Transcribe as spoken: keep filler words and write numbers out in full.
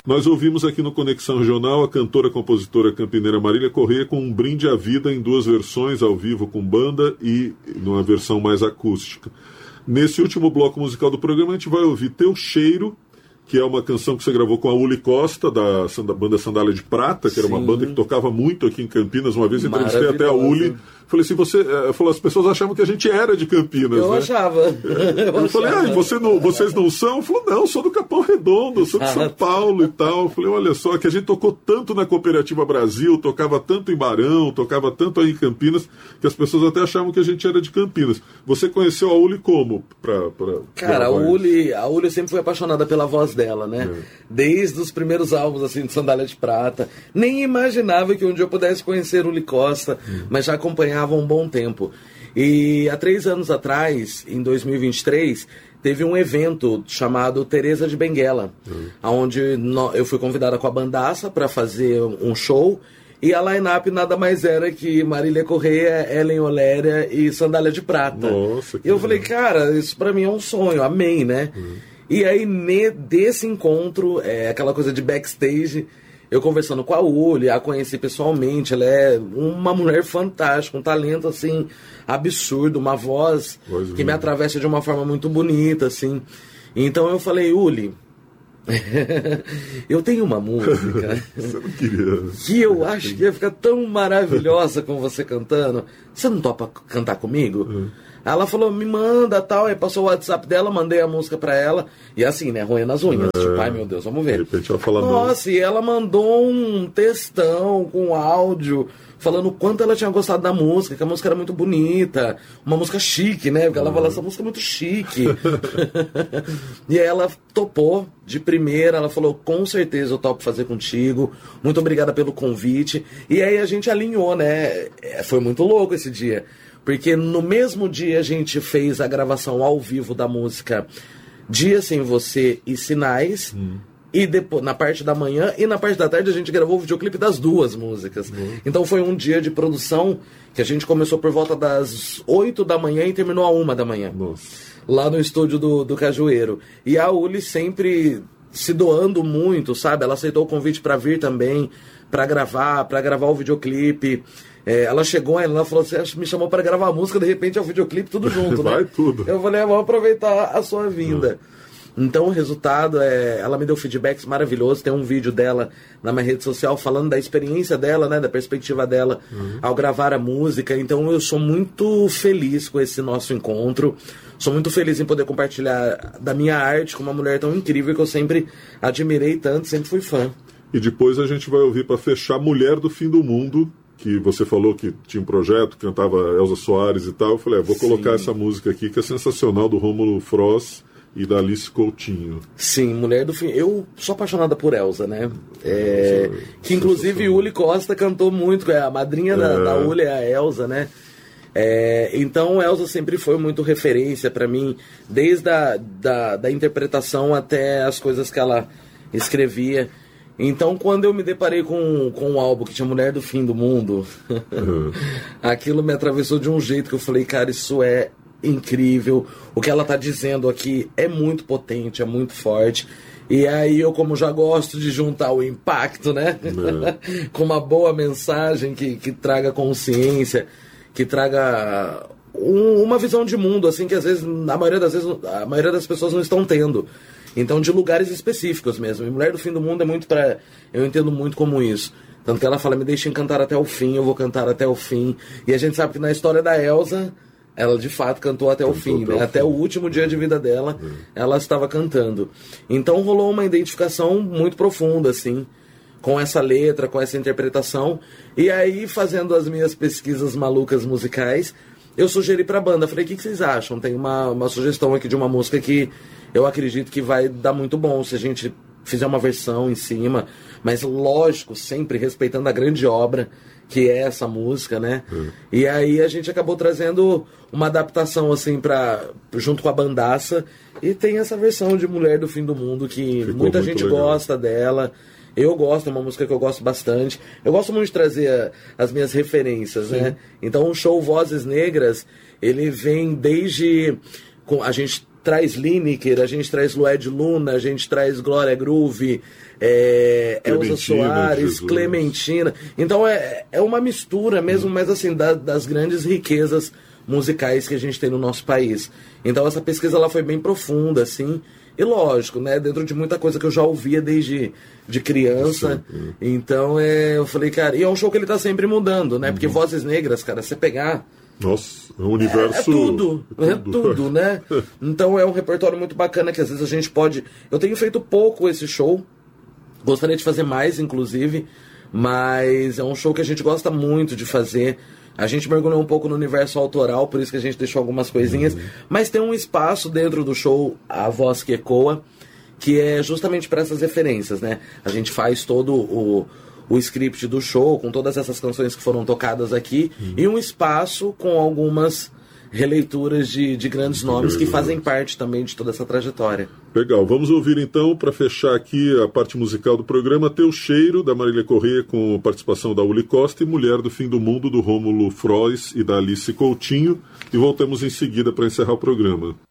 Nós ouvimos aqui no Conexão Regional a cantora, compositora campineira Marília Corrêa com um brinde à vida em duas versões, ao vivo com banda e numa versão mais acústica. Nesse último bloco musical do programa a gente vai ouvir Teu Cheiro, que é uma canção que você gravou com a Uli Costa, da, da banda Sandália de Prata, que era Sim. uma banda que tocava muito aqui em Campinas. Uma vez entrevistei até a Uli. Falei assim, você, uh, falou, as pessoas achavam que a gente era de Campinas, eu né? Achava. Eu, eu falei, ah, você não, vocês não são? Falou, não, sou do Capão Redondo, sou de São Paulo e tal. Eu falei, olha só, que a gente tocou tanto na Cooperativa Brasil, tocava tanto em Barão, tocava tanto aí em Campinas, que as pessoas até achavam que a gente era de Campinas. Você conheceu a Uli como? Pra, pra Cara, a Uli, a Uli sempre foi apaixonada pela voz dela, né? É. Desde os primeiros álbuns, assim, de Sandália de Prata. Nem imaginava que um dia eu pudesse conhecer Uli Costa, hum. mas já acompanhava há um bom tempo. E há três anos atrás, em dois mil e vinte e três, teve um evento chamado Teresa de Benguela, hum. onde eu fui convidada com a Bandaça para fazer um show. E a line-up nada mais era que Marília Corrêa, Ellen Oléria e Sandália de Prata. Nossa, e eu falei, cara, isso pra mim é um sonho, amei, né? Hum. E aí, ne, desse encontro, é, aquela coisa de backstage, eu conversando com a Uli, a conheci pessoalmente, ela é uma mulher fantástica, um talento, assim, absurdo, uma voz pois que é. me atravessa de uma forma muito bonita, assim. Então eu falei, Uli, eu tenho uma música você não queria. que eu acho que ia ficar tão maravilhosa com você cantando. Você não topa cantar comigo? Uhum. Ela falou, me manda, tal. Aí passou o WhatsApp dela, mandei a música pra ela. E assim, né, roendo as unhas. É. Tipo, ai meu Deus, vamos ver. De repente ela fala Nossa, não. E ela mandou um textão com áudio falando o quanto ela tinha gostado da música, que a música era muito bonita, uma música chique, né? Porque ela falou, essa música é muito chique. E aí ela topou de primeira, ela falou, com certeza eu topo fazer contigo, muito obrigada pelo convite. E aí a gente alinhou, né? Foi muito louco esse dia, porque no mesmo dia a gente fez a gravação ao vivo da música Dia Sem Você e Sinais, hum. E depois, na parte da manhã e na parte da tarde a gente gravou o videoclipe das duas músicas. Uhum. Então foi um dia de produção que a gente começou por volta das oito da manhã e terminou a uma da manhã. Nossa. Lá no estúdio do, do Cajueiro. E a Uli sempre se doando muito, sabe? Ela aceitou o convite para vir também, para gravar, para gravar o videoclipe. É, ela chegou, ela falou assim, me chamou para gravar a música, de repente é o videoclipe, tudo junto, né? Vai tudo. Eu falei, vamos aproveitar a sua vinda. Uhum. Então o resultado é, ela me deu feedbacks maravilhosos, tem um vídeo dela na minha rede social falando da experiência dela, né, da perspectiva dela uhum. ao gravar a música. Então eu sou muito feliz com esse nosso encontro, sou muito feliz em poder compartilhar da minha arte com uma mulher tão incrível que eu sempre admirei tanto, sempre fui fã. E depois a gente vai ouvir para fechar Mulher do Fim do Mundo, que você falou que tinha um projeto, cantava Elza Soares e tal. Eu falei, ah, vou colocar Sim. essa música aqui que é sensacional, do Rômulo Froz e da Alice Coutinho. Sim, Mulher do Fim. Eu sou apaixonada por Elza, né? É, é, que inclusive Uli Costa cantou muito, a madrinha é. da, da Uli é a Elza, né? É, então Elza sempre foi muito referência para mim, desde a da, da interpretação até as coisas que ela escrevia. Então quando eu me deparei com, com um álbum que tinha Mulher do Fim do Mundo, uhum. aquilo me atravessou de um jeito que eu falei, cara, isso é incrível, o que ela tá dizendo aqui é muito potente, é muito forte. E aí eu, como já gosto de juntar o impacto, né, com uma boa mensagem que, que traga consciência, que traga um, uma visão de mundo, assim, que às vezes, a maioria das vezes, a maioria das pessoas não estão tendo. Então, de lugares específicos mesmo. E Mulher do Fim do Mundo é muito pra... Eu entendo muito como isso. Tanto que ela fala, me deixem cantar até o fim, eu vou cantar até o fim. E a gente sabe que na história da Elza, ela de fato cantou até cantou o fim, até, né? o, até fim. o último dia de vida dela, hum. ela estava cantando. Então rolou uma identificação muito profunda, assim, com essa letra, com essa interpretação. E aí, fazendo as minhas pesquisas malucas musicais, eu sugeri pra banda. Falei, o que, que vocês acham? Tem uma, uma sugestão aqui de uma música que eu acredito que vai dar muito bom se a gente fizer uma versão em cima. Mas, lógico, sempre respeitando a grande obra que é essa música, né? Uhum. E aí a gente acabou trazendo uma adaptação, assim, pra, junto com a Bandaça. E tem essa versão de Mulher do Fim do Mundo que Ficou muita gente legal. gosta dela. Eu gosto, é uma música que eu gosto bastante. Eu gosto muito de trazer a, as minhas referências, Sim. né? Então o show Vozes Negras, ele vem desde... Com, a gente traz Lineker, a gente traz Lued Luna, a gente traz Glória Groove, é, Elza Soares, Jesus. Clementina. Então é, é uma mistura mesmo, mas assim, da, das grandes riquezas musicais que a gente tem no nosso país. Então essa pesquisa ela foi bem profunda, assim, e lógico, né, dentro de muita coisa que eu já ouvia desde de criança. Sim. Então é, eu falei, cara, e é um show que ele tá sempre mudando, né, uhum. porque Vozes Negras, cara, você pegar... Nossa, é um universo... É, é tudo, é tudo, é tudo né? Então é um repertório muito bacana que às vezes a gente pode... Eu tenho feito pouco esse show, gostaria de fazer mais, inclusive, mas é um show que a gente gosta muito de fazer. A gente mergulhou um pouco no universo autoral, por isso que a gente deixou algumas coisinhas. Uhum. Mas tem um espaço dentro do show, A Voz que Ecoa, que é justamente para essas referências, né? A gente faz todo o, o script do show, com todas essas canções que foram tocadas aqui, uhum. e um espaço com algumas releituras de, de grandes nomes que fazem parte também de toda essa trajetória. Legal, vamos ouvir então, para fechar aqui a parte musical do programa, Teu Cheiro, da Marília Corrêa, com participação da Uli Costa, e Mulher do Fim do Mundo, do Rômulo Frois e da Alice Coutinho, e voltamos em seguida para encerrar o programa.